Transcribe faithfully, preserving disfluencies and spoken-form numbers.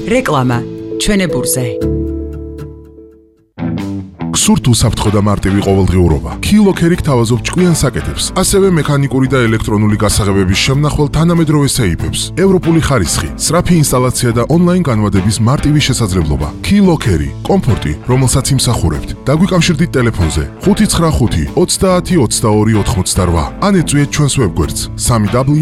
რეკლამა ჩვენებურზე. სურთ უსაფრთხო და მარტივი ყოველდღიურობა. Keylockerი გთავაზობ ჭკვიან საკეთებს, ასევე მექანიკური და ელექტრონული გასაღებების შემნახვალ თანამედროვე სეიფებს, ევროპული ხარისხი, სწრაფი ინსტალაცია და ონლაინ განვადების მარტივი შესაძლებლობა. Keylockerი, კომფორტი, რომელსაც იმსახურებთ. დაგვიკავშირდით ტელეფონზე ხუთი ცხრა ხუთი ოცდაათი ოცდაორი ოთხმოცდარვა. ან ეწვიეთ ჩვენს ვებგვერდს სამი დაბლიუ